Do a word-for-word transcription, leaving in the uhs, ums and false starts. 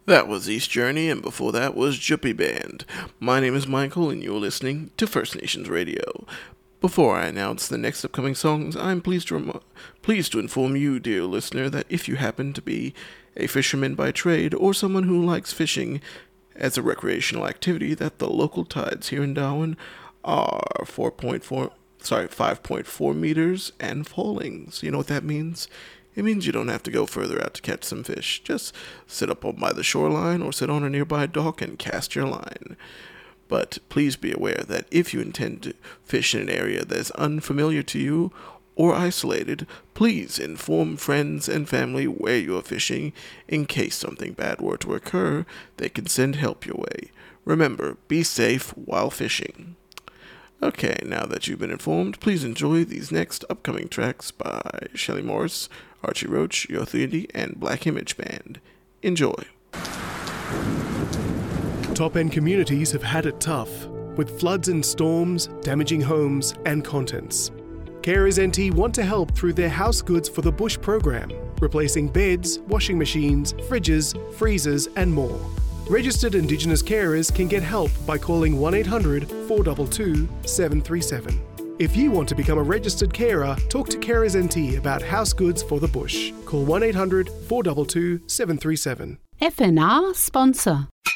That was East Journey, and before that was Juppie Band. My name is Michael, and you're listening to First Nations Radio. Before I announce the next upcoming songs, I'm pleased to rem- pleased to inform you, dear listener, that if you happen to be a fisherman by trade or someone who likes fishing as a recreational activity, that the local tides here in Darwin are four point four, sorry, five point four meters and falling. So you know what that means? It means you don't have to go further out to catch some fish. Just sit up by the shoreline or sit on a nearby dock and cast your line. But please be aware that if you intend to fish in an area that is unfamiliar to you or isolated, please inform friends and family where you are fishing in case something bad were to occur. They can send help your way. Remember, be safe while fishing. Okay, now that you've been informed, please enjoy these next upcoming tracks by Shelley Morris, Archie Roach, Yothindi, and Black Image Band. Enjoy. Top-end communities have had it tough, with floods and storms damaging homes and contents. Carers N T want to help through their House Goods for the Bush program, replacing beds, washing machines, fridges, freezers, and more. Registered Indigenous carers can get help by calling one eight hundred four two two seven three seven. If you want to become a registered carer, talk to Carers N T about House Goods for the Bush. Call one eight hundred four two two seven three seven. F N R sponsor.